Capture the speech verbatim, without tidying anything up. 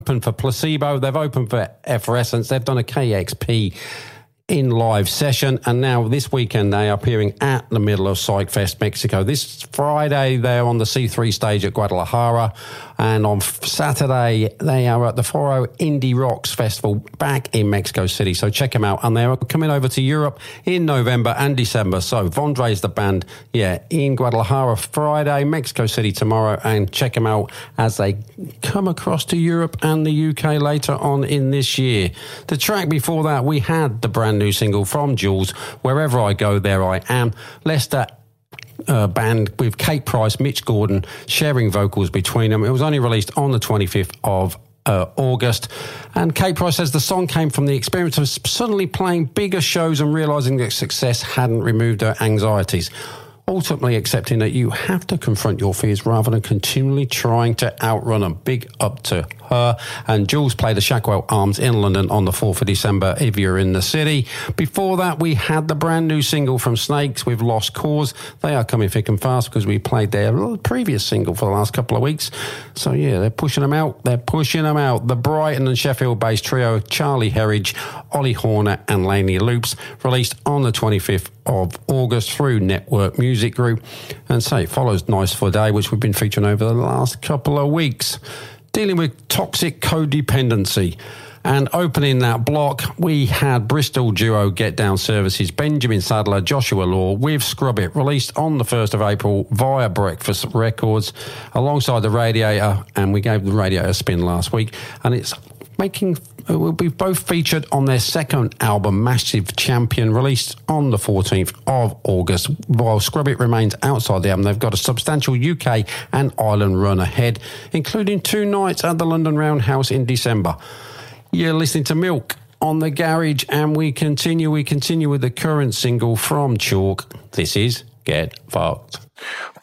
opened for Placebo, they've opened for Effervescence, they've done a K X P in live session, and now this weekend they are appearing at the middle of PsychFest Mexico. This Friday they're on the C three stage at Guadalajara, and on Saturday they are at the Foro Indie Rocks Festival back in Mexico City. So check them out, and they're coming over to Europe in November and December. So Vondre's the band, yeah, in Guadalajara Friday, Mexico City tomorrow, and check them out as they come across to Europe and the U K later on in this year. The track before that, we had the brand new single from Jules, Wherever I Go, There I Am. Leicester uh, band with Kate Price, Mitch Gordon sharing vocals between them. It was only released on the twenty-fifth of uh, August. And Kate Price says the song came from the experience of suddenly playing bigger shows and realising that success hadn't removed her anxieties. Ultimately accepting that you have to confront your fears rather than continually trying to outrun them. Big up to her. And Jules played the Shackwell Arms in London on the fourth of December if you're in the city. Before that, we had the brand new single from Snakes with Lost Cause. They are coming thick and fast because we played their previous single for the last couple of weeks. So yeah, they're pushing them out. They're pushing them out. The Brighton and Sheffield-based trio Charlie Herridge, Ollie Horner and Laney Loops, released on the twenty-fifth of August through Network Music Group. And so it follows Nice for a Day, which we've been featuring over the last couple of weeks, dealing with toxic codependency. And opening that block, we had Bristol duo Get Down Services, Benjamin Sadler, Joshua Law with Scrub It, released on the first of April via Breakfast Records alongside the Radiator, and we gave the Radiator a spin last week, and it's making it will be both featured on their second album, Massive Champion, released on the fourteenth of August. While Scrub It remains outside the album, they've got a substantial U K and Ireland run ahead, including two nights at the London Roundhouse in December. You're listening to Milk on The Garage, and we continue, we continue with the current single from Chalk. This is Get Fucked.